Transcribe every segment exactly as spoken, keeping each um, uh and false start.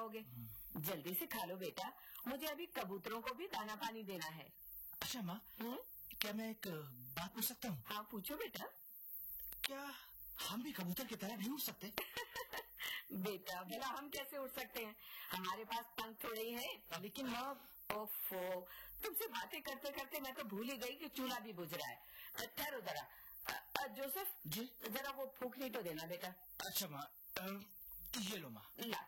जाओगे। जल्दी से खा लो बेटा, मुझे अभी कबूतरों को भी दाना पानी देना है। अच्छा माँ, क्या मैं एक बात पूछ सकता हूँ? हाँ पूछो बेटा। क्या हम भी कबूतर की तरह नहीं उड़ सकते? बेटा भला हम कैसे उड़ सकते हैं, हमारे पास पंख थोड़े ही है। लेकिन माँ, ओफो, तुमसे बातें करते करते मैं तो भूल ही गई कि चूल्हा भी बुझ रहा है। ठहरो जरा। जोसेफ जी, जरा वो फूकनी तो देना बेटा। अच्छा माँ, ये लो माँ। ला।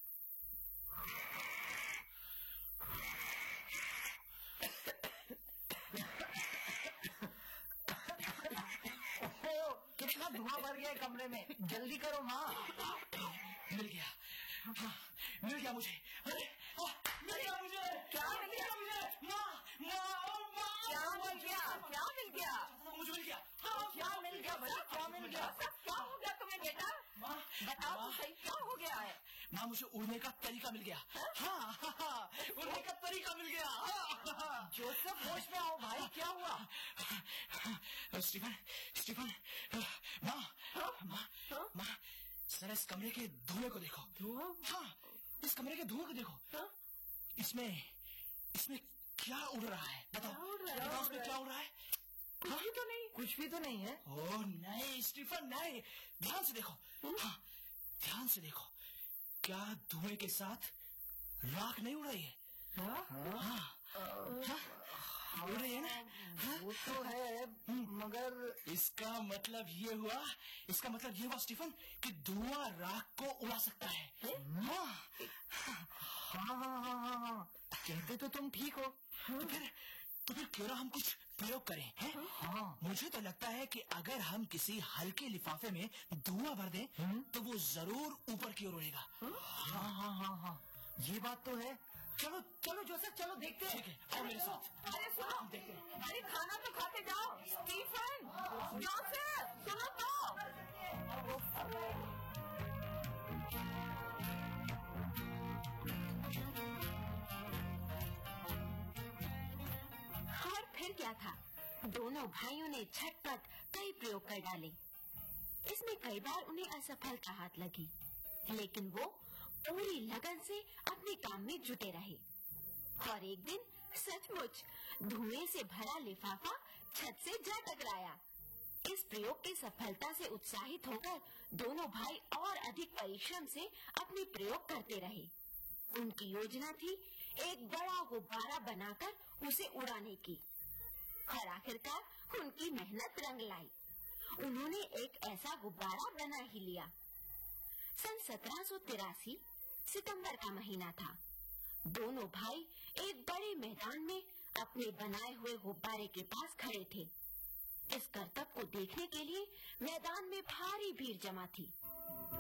कितना धुआं भर गया है कमरे में, जल्दी करो माँ। मिल गया, हाँ, मिल गया मुझे। अरे मिल गया मुझे। क्या मिल गया मुझे? माँ, माँ, माँ, क्या मिल गया? क्या मिल गया? मुझे मिल गया। हाँ, क्या मिल गया बड़ा? क्या मिल गया? क्या हो गया तुम्हें बेटा? माँ, बताओ तो सही, क्या हो गया है? माँ, मुझे उड़ने का तरीका मिल गया। हाँ, हाँ, हाँ, उड़ने का तरीका मिल गया। हाँ। जोसेफ होश में आओ भाई, क्या हुआ? स्टीफन, स्टीफन, माँ, माँ, माँ, जरा इस कमरे के धुएं को देखो। धुआं? हाँ, इस कमरे के धुएं को देखो। हाँ? इसमें, इसमें क्या उड़ रहा है? बताओ, बताओ इसमें क्या उड़ रहा है? कुछ भी तो नहीं। कुछ भी तो नहीं है। ओह नहीं स्टीफन, नहीं, ध्यान से देखो। हाँ, ध्यान से देखो, क्या धुएं के साथ राख नहीं उड़ रही है? हाँ? हाँ, हाँ, उड़ रही है ना? हाँ? वो तो है, मगर इसका मतलब ये हुआ, इसका मतलब ये हुआ स्टीफन कि धुआं राख को उड़ा सकता है। हाँ, हाँ हाँ हाँ हाँ, कहते तो तुम ठीक हो। तो फिर तो फिर क्यों ना हम कुछ प्रयोग करें, हैं? हाँ, मुझे तो लगता है कि अगर हम किसी हल्के लिफाफे में धुआं भर दें तो वो जरूर ऊपर की ओर उड़ेगा। हाँ हाँ हाँ हाँ, ये बात तो है। चलो चलो जोसेफ, चलो देखते हैं। ठीक है, आओ मेरे साथ। अरे सुनो, देखते हैं। अरे खाना तो खाते जाओ। स्टीफन, जोसेफ, सुनो तो। और फिर क्या था, दोनों भाइयों ने झटपट कई प्रयोग कर डाले। इसमें कई बार उन्हें असफलता हाथ लगी, लेकिन वो पूरी लगन से अपने काम में जुटे रहे। और एक दिन सचमुच धुएं से भरा लिफाफा छत से जा टकराया। इस प्रयोग की सफलता से उत्साहित होकर दोनों भाई और अधिक परिश्रम से अपने प्रयोग करते रहे। उनकी योजना थी एक बड़ा गुब्बारा बनाकर उसे उड़ाने की। और आखिरकार उनकी मेहनत रंग लाई। उन्होंने एक ऐसा गुब्बारा बना ही लिया। सन सत्रह सौ तिरासी सितंबर का महीना था। दोनों भाई एक बड़े मैदान में अपने बनाए हुए गुब्बारे के पास खड़े थे। इस करतब को देखने के लिए मैदान में भारी भीड़ जमा थी।